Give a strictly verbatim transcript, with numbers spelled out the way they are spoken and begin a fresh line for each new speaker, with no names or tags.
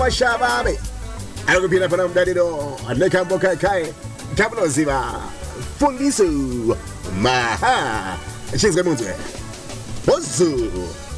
Shababe. Algopina Panam Dadido, and Nekamboka Kai, Capital Ziva, Fundisu, Maha, she's going to Bozu.